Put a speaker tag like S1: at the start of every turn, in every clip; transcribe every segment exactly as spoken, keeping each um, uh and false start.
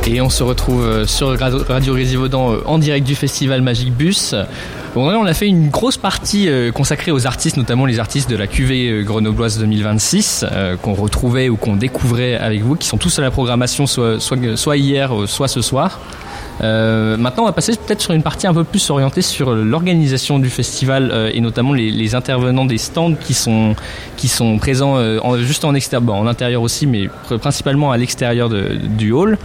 S1: Et on se retrouve sur Radio Résivaudant en direct du festival Magic Bus. Bon, on a fait une grosse partie consacrée aux artistes, notamment les artistes de la cuvée grenobloise deux mille vingt-six, euh, qu'on retrouvait ou qu'on découvrait avec vous, qui sont tous à la programmation, soit, soit, soit hier, soit ce soir. Euh, maintenant, on va passer peut-être sur une partie un peu plus orientée sur l'organisation du festival euh, et notamment les, les intervenants des stands qui sont, qui sont présents euh, en, juste en extérieur, bon, en intérieur aussi, mais principalement à l'extérieur de, du hall.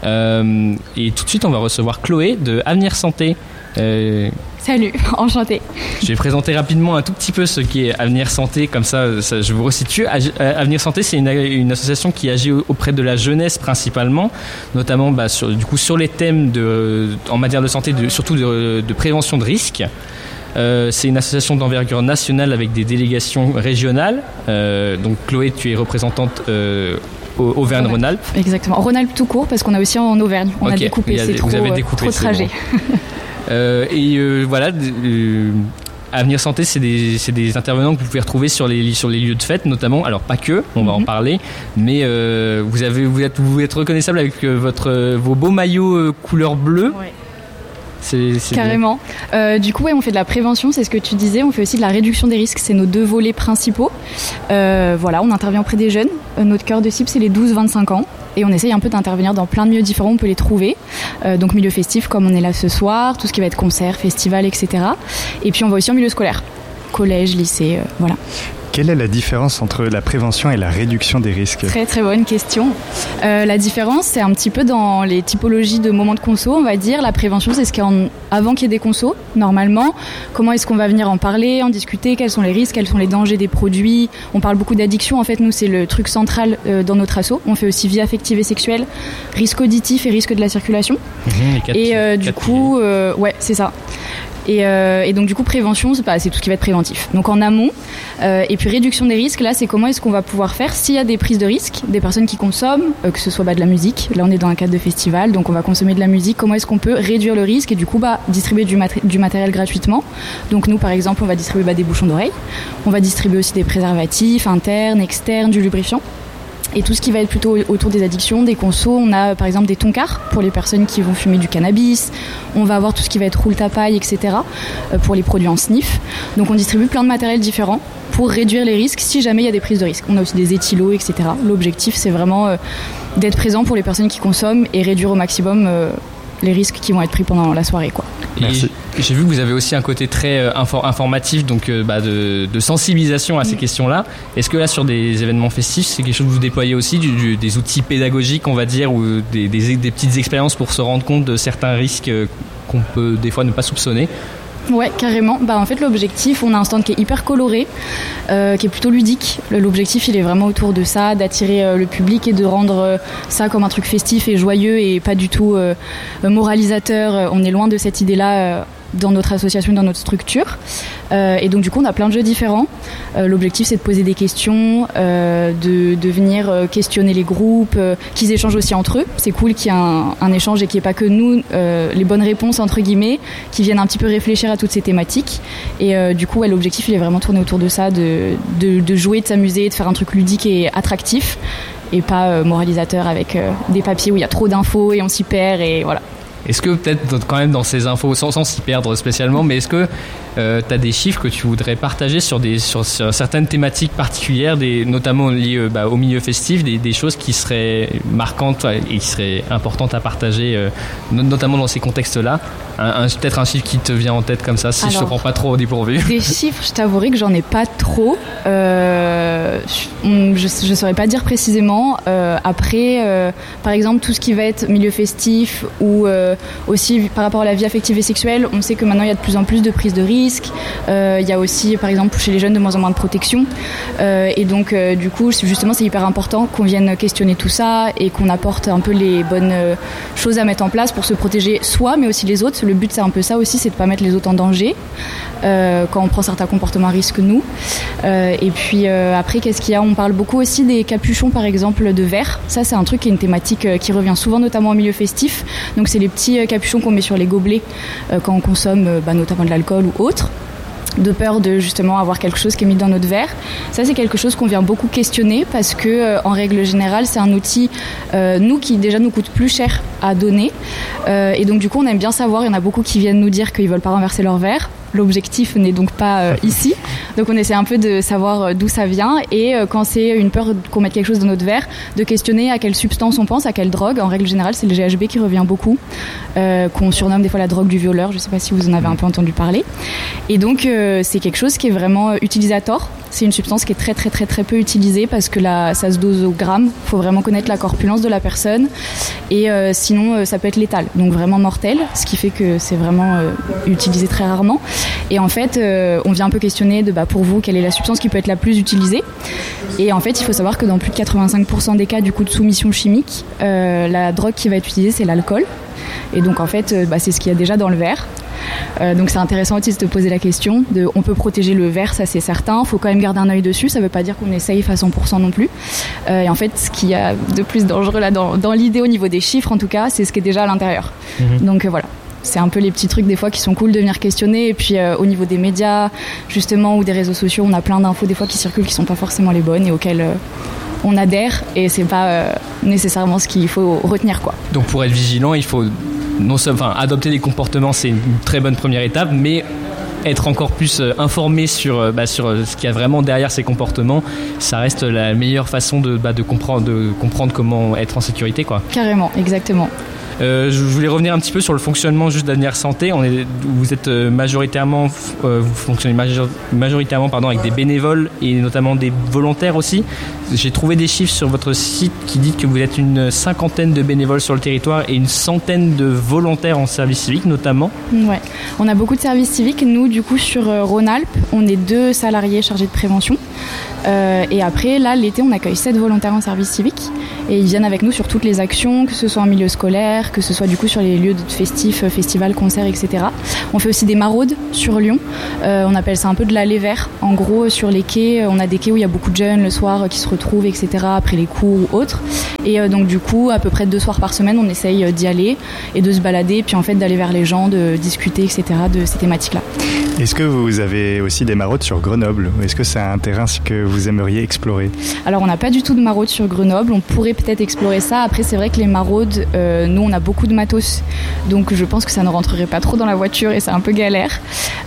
S1: Euh, et tout de suite, on va recevoir Chloé de Avenir Santé. Euh,
S2: Salut, enchantée.
S1: Je vais présenter rapidement un tout petit peu ce qui est Avenir Santé, comme ça, ça je vous resitue. Avenir Santé, c'est une, une association qui agit auprès de la jeunesse principalement, notamment bah, sur, du coup, sur les thèmes de, en matière de santé, de, surtout de, de prévention de risques. Euh, c'est une association d'envergure nationale avec des délégations régionales. Euh, donc Chloé, tu es représentante euh, Auvergne-Rhône-Alpes.
S2: Exactement, Rhône-Alpes tout court, parce qu'on a aussi en Auvergne. On
S1: okay.
S2: a découpé,
S1: a,
S2: c'est trop,
S1: découpé,
S2: trop de trajets.
S1: Bon. Euh, et euh, voilà, euh, Avenir Santé, c'est des, c'est des intervenants que vous pouvez retrouver sur les, sur les lieux de fête, notamment. Alors pas que, on va mm-hmm. en parler, mais euh, vous, avez, vous, êtes, vous êtes reconnaissable avec votre, vos beaux maillots euh, couleur bleue.
S2: Ouais.
S1: C'est, c'est
S2: Carrément. Euh, du coup, ouais, on fait de la prévention, c'est ce que tu disais. On fait aussi de la réduction des risques, c'est nos deux volets principaux. Euh, voilà, on intervient auprès des jeunes. Euh, notre cœur de cible, c'est les douze vingt-cinq ans. Et on essaye un peu d'intervenir dans plein de milieux différents, on peut les trouver. Euh, donc milieu festif, comme on est là ce soir, tout ce qui va être concert, festival, et cetera. Et puis on va aussi en milieu scolaire, collège, lycée, euh, voilà.
S3: Quelle est la différence entre la prévention et la réduction des risques ?
S2: Très très bonne question. Euh, la différence, c'est un petit peu dans les typologies de moments de conso, on va dire. La prévention, c'est ce qui est en... avant qu'il y ait des consos, normalement. Comment est-ce qu'on va venir en parler, en discuter, quels sont les risques, quels sont les dangers des produits. On parle beaucoup d'addiction, en fait, nous, c'est le truc central euh, dans notre asso. On fait aussi vie affective et sexuelle, risque auditif et risque de la circulation.
S1: Mmh, quatre,
S2: et euh, du coup, euh, ouais, c'est ça. Et, euh, et donc du coup prévention, c'est, pas, c'est tout ce qui va être préventif. Donc en amont, euh, et puis réduction des risques, là c'est comment est-ce qu'on va pouvoir faire s'il y a des prises de risques, des personnes qui consomment, euh, que ce soit bah, de la musique, là on est dans un cadre de festival, donc on va consommer de la musique, comment est-ce qu'on peut réduire le risque et du coup bah, distribuer du, maté- du matériel gratuitement. Donc nous par exemple on va distribuer bah, des bouchons d'oreilles, on va distribuer aussi des préservatifs internes, externes, du lubrifiant. Et tout ce qui va être plutôt autour des addictions, des consos, on a par exemple des tonkards pour les personnes qui vont fumer du cannabis, on va avoir tout ce qui va être roule ta paille, et cetera pour les produits en sniff. Donc on distribue plein de matériel différents pour réduire les risques si jamais il y a des prises de risques. On a aussi des éthylos, et cetera. L'objectif c'est vraiment euh, d'être présent pour les personnes qui consomment et réduire au maximum euh, les risques qui vont être pris pendant la soirée, quoi.
S1: Merci. Et j'ai vu que vous avez aussi un côté très euh, infor- informatif, donc euh, bah, de, de sensibilisation à ces mmh. questions-là. Est-ce que là, sur des événements festifs, c'est quelque chose que vous déployez aussi, du, du, des outils pédagogiques, on va dire, ou des, des, des petites expériences pour se rendre compte de certains risques euh, qu'on peut des fois ne pas soupçonner ?
S2: Ouais, carrément. Bah, en fait, l'objectif, on a un stand qui est hyper coloré, euh, qui est plutôt ludique. L'objectif, il est vraiment autour de ça, d'attirer euh, le public et de rendre euh, ça comme un truc festif et joyeux et pas du tout euh, moralisateur. On est loin de cette idée-là euh, dans notre association, dans notre structure. Euh, et donc, du coup, on a plein de jeux différents. Euh, l'objectif, c'est de poser des questions, euh, de, de venir euh, questionner les groupes, euh, qu'ils échangent aussi entre eux. C'est cool qu'il y ait un, un échange et qu'il n'y ait pas que nous, euh, les bonnes réponses, entre guillemets, qui viennent un petit peu réfléchir à toutes ces thématiques. Et euh, du coup, ouais, l'objectif, il est vraiment tourné autour de ça, de, de, de jouer, de s'amuser, de faire un truc ludique et attractif, et pas euh, moralisateur avec euh, des papiers où il y a trop d'infos et on s'y perd, et voilà.
S1: Est-ce que peut-être quand même dans ces infos, sans, sans s'y perdre spécialement, mais est-ce que euh, tu as des chiffres que tu voudrais partager sur, des, sur, sur certaines thématiques particulières, des, notamment liées euh, bah, au milieu festif, des, des choses qui seraient marquantes et qui seraient importantes à partager, euh, notamment dans ces contextes-là, un, un, peut-être un chiffre qui te vient en tête comme ça, si Alors, je te prends pas trop au dépourvu.
S2: Des chiffres, je t'avouerai que j'en ai pas trop. Euh, je ne saurais pas dire précisément. Euh, après, euh, par exemple, tout ce qui va être milieu festif ou euh, aussi par rapport à la vie affective et sexuelle, on sait que maintenant il y a de plus en plus de prises de risques. Euh, il y a aussi, par exemple, chez les jeunes, de moins en moins de protection. Euh, et donc, euh, du coup, justement, c'est hyper important qu'on vienne questionner tout ça et qu'on apporte un peu les bonnes choses à mettre en place pour se protéger soi, mais aussi les autres. Le but, c'est un peu ça aussi, c'est de ne pas mettre les autres en danger euh, quand on prend certains comportements à risque, nous. Euh, et puis euh, après, qu'est-ce qu'il y a ? On parle beaucoup aussi des capuchons, par exemple, de verre. Ça, c'est un truc qui est une thématique euh, qui revient souvent, notamment au milieu festif. Donc, c'est les petits euh, capuchons qu'on met sur les gobelets euh, quand on consomme euh, bah, notamment de l'alcool ou autre. de peur de justement avoir quelque chose qui est mis dans notre verre. Ça, c'est quelque chose qu'on vient beaucoup questionner parce que, euh, en règle générale, c'est un outil, euh, nous, qui déjà nous coûte plus cher à donner. Euh, et donc, du coup, on aime bien savoir, il y en a beaucoup qui viennent nous dire qu'ils ne veulent pas renverser leur verre. L'objectif n'est donc pas euh, ici. Donc on essaie un peu de savoir euh, d'où ça vient et euh, quand c'est une peur qu'on mette quelque chose dans notre verre, de questionner à quelle substance on pense, à quelle drogue. En règle générale, c'est le G H B qui revient beaucoup, euh, qu'on surnomme des fois la drogue du violeur. Je ne sais pas si vous en avez un peu entendu parler. Et donc euh, c'est quelque chose qui est vraiment utilisé à tort. C'est une substance qui est très très très très peu utilisée parce que là, ça se dose au gramme. Il faut vraiment connaître la corpulence de la personne et euh, sinon euh, ça peut être létal, donc vraiment mortel, ce qui fait que c'est vraiment euh, utilisé très rarement. Et en fait, euh, on vient un peu questionner de bah, pour vous, quelle est la substance qui peut être la plus utilisée. Et en fait, il faut savoir que dans plus de quatre-vingt-cinq pour cent des cas du coup de soumission chimique, euh, la drogue qui va être utilisée, c'est l'alcool. Et donc en fait, euh, bah, c'est ce qu'il y a déjà dans le verre. Euh, donc c'est intéressant aussi de se poser la question de, on peut protéger le verre, ça c'est certain, il faut quand même garder un œil dessus, ça ne veut pas dire qu'on est safe à cent pour cent non plus. Euh, et en fait, ce qu'il y a de plus dangereux là dans, dans l'idée au niveau des chiffres en tout cas, c'est ce qui est déjà à l'intérieur. Mmh. Donc euh, voilà. C'est un peu les petits trucs des fois qui sont cool de venir questionner. Et puis euh, au niveau des médias justement ou des réseaux sociaux, on a plein d'infos des fois qui circulent qui sont pas forcément les bonnes et auxquelles euh, on adhère et c'est pas euh, nécessairement ce qu'il faut retenir quoi.
S1: Donc pour être vigilant, il faut non seulement enfin, adopter des comportements, c'est une très bonne première étape, mais être encore plus informé sur, bah, sur ce qu'il y a vraiment derrière ces comportements, ça reste la meilleure façon de, bah, de, comprendre, de comprendre comment être en sécurité quoi.
S2: Carrément, exactement.
S1: Euh, je voulais revenir un petit peu sur le fonctionnement juste d'Avenir Santé. On est, vous êtes majoritairement, euh, vous fonctionnez major, majoritairement pardon, avec des bénévoles et notamment des volontaires aussi. J'ai trouvé des chiffres sur votre site qui disent que vous êtes une cinquantaine de bénévoles sur le territoire et une centaine de volontaires en service civique notamment.
S2: Ouais, on a beaucoup de services civiques. Nous, du coup, sur euh, Rhône-Alpes, on est deux salariés chargés de prévention. Euh, et après, là, l'été, on accueille sept volontaires en service civique et ils viennent avec nous sur toutes les actions, que ce soit en milieu scolaire, que ce soit du coup sur les lieux festifs, festivals, concerts, et cetera. On fait aussi des maraudes sur Lyon. Euh, on appelle ça un peu de l'allée vert. En gros, sur les quais, on a des quais où il y a beaucoup de jeunes le soir qui se retrouvent, et cetera. Après les cours ou autres. Et euh, donc du coup, à peu près deux soirs par semaine, on essaye d'y aller et de se balader, puis en fait d'aller vers les gens, de discuter, et cetera. De ces thématiques-là.
S3: Est-ce que vous avez aussi des maraudes sur Grenoble ? Est-ce que c'est un terrain que vous aimeriez explorer ?
S2: Alors on n'a pas du tout de maraude sur Grenoble, on pourrait peut-être explorer ça. Après c'est vrai que les maraudes, euh, nous on a beaucoup de matos, donc je pense que ça ne rentrerait pas trop dans la voiture et c'est un peu galère.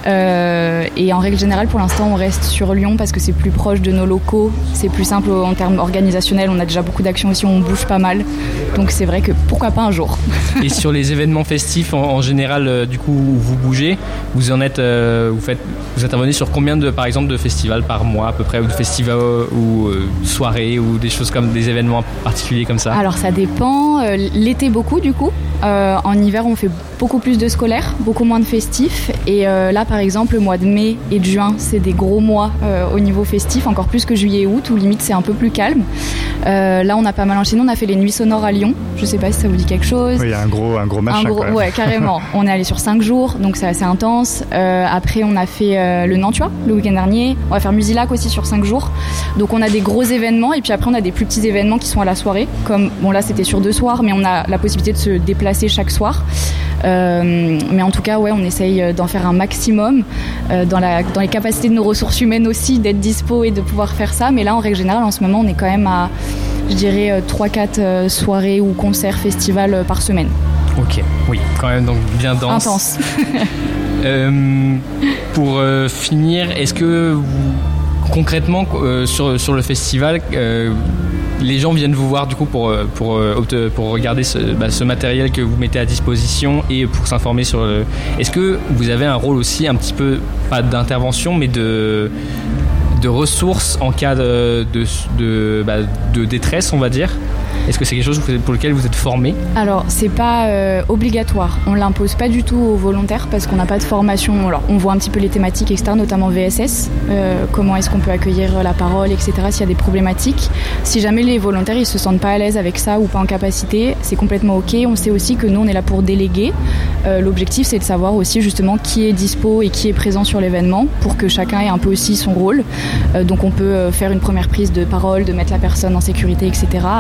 S2: Euh, et en règle générale pour l'instant on reste sur Lyon parce que c'est plus proche de nos locaux, c'est plus simple en termes organisationnels, on a déjà beaucoup d'actions aussi, on bouge pas mal, donc c'est vrai que pourquoi pas un jour.
S1: Et sur les événements festifs en, en général, euh, du coup où vous bougez, vous en êtes... Euh, Vous, faites, vous intervenez sur combien de, par exemple, de festivals par mois à peu près, ou de festivals ou euh, soirées ou des choses comme des événements particuliers comme ça?
S2: Alors ça dépend. Euh, l'été beaucoup du coup. Euh, en hiver on fait beaucoup plus de scolaires, beaucoup moins de festifs. Et euh, là par exemple le mois de mai et de juin c'est des gros mois euh, au niveau festif, encore plus que juillet et août où limite c'est un peu plus calme. Euh, là on a pas mal enchaîné, on a fait les nuits sonores à Lyon. Je sais pas si ça vous dit quelque chose.
S3: Oui, il y a un gros, un gros machin.
S2: Un gros,
S3: quand même.
S2: Ouais, carrément. On est allé sur cinq jours, donc c'est assez intense. Euh, après, on a fait euh, le Nantua le week-end dernier. On va faire Musilac aussi sur cinq jours. Donc on a des gros événements et puis après on a des plus petits événements qui sont à la soirée. Comme bon là c'était sur deux soirs, mais on a la possibilité de se déplacer chaque soir. Euh, mais en tout cas, ouais, on essaye d'en faire un maximum euh, dans, la, dans les capacités de nos ressources humaines aussi, d'être dispo et de pouvoir faire ça. Mais là, en règle générale, en ce moment, on est quand même à, je dirais, trois quatre euh, soirées ou concerts, festivals euh, par semaine.
S1: Ok, oui, quand même donc bien dense.
S2: Intense.
S1: euh, pour euh, finir, est-ce que vous, concrètement euh, sur, sur le festival, euh, les gens viennent vous voir du coup pour, pour, pour regarder ce, bah, ce matériel que vous mettez à disposition et pour s'informer sur le... Est-ce que vous avez un rôle aussi un petit peu, pas d'intervention, mais de, de ressources en cas de, de, de, bah, de détresse, on va dire ? Est-ce que c'est quelque chose pour lequel vous êtes formé ?
S2: Alors, c'est pas euh, obligatoire. On l'impose pas du tout aux volontaires parce qu'on n'a pas de formation. Alors, on voit un petit peu les thématiques, et cetera, notamment V S S. Euh, comment est-ce qu'on peut accueillir la parole, et cetera, s'il y a des problématiques. Si jamais les volontaires, ils se sentent pas à l'aise avec ça ou pas en capacité, c'est complètement OK. On sait aussi que nous, on est là pour déléguer. Euh, l'objectif, c'est de savoir aussi, justement, qui est dispo et qui est présent sur l'événement pour que chacun ait un peu aussi son rôle. Euh, donc, on peut faire une première prise de parole, de mettre la personne en sécurité, et cetera. Après,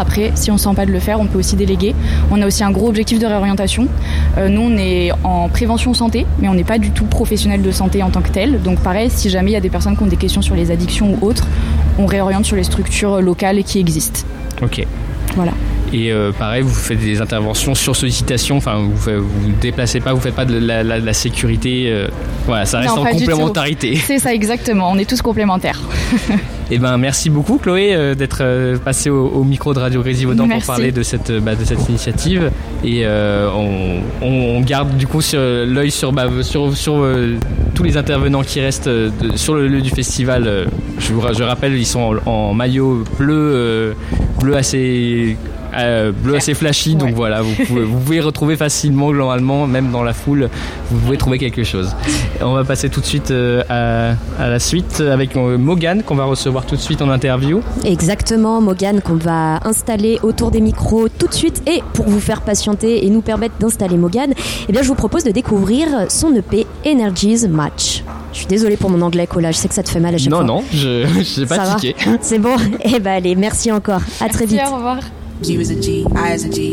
S2: Si on ne sent pas de le faire, on peut aussi déléguer. On a aussi un gros objectif de réorientation. Euh, nous, on est en prévention santé, mais on n'est pas du tout professionnel de santé en tant que tel. Donc pareil, si jamais il y a des personnes qui ont des questions sur les addictions ou autres, on réoriente sur les structures locales qui existent.
S1: Ok.
S2: Voilà.
S1: Et euh, pareil, vous faites des interventions sur sollicitation, enfin vous ne vous, vous déplacez pas, vous ne faites pas de la, la, la sécurité, euh, voilà, ça reste
S2: non,
S1: en complémentarité.
S2: C'est ça exactement, on est tous complémentaires.
S1: Eh ben, merci beaucoup Chloé euh, d'être euh, passée au, au micro de Radio Grésilvaudan pour parler de cette, bah, de cette initiative. Et euh, on, on garde du coup sur, l'œil sur, bah, sur, sur euh, tous les intervenants qui restent euh, de, sur le lieu du festival. Euh, je, vous, je rappelle, ils sont en, en maillot bleu, euh, bleu assez... Euh, bleu assez flashy, ouais. Donc voilà, vous pouvez, vous pouvez retrouver facilement, normalement, même dans la foule, vous pouvez trouver quelque chose. On va passer tout de suite euh, à, à la suite avec euh, Morgane, qu'on va recevoir tout de suite en interview.
S4: Exactement, Morgane, qu'on va installer autour des micros tout de suite. Et pour vous faire patienter et nous permettre d'installer Morgane, eh bien, je vous propose de découvrir son E P Energies Match. Je suis désolée pour mon anglais, Cola, je sais que ça te fait mal à chaque
S1: non,
S4: fois.
S1: Non, non, je n'ai pas tiqué.
S4: C'est bon. Eh ben allez, merci encore. À
S2: merci,
S4: très vite.
S2: Au revoir.
S5: G was a G, I as a G,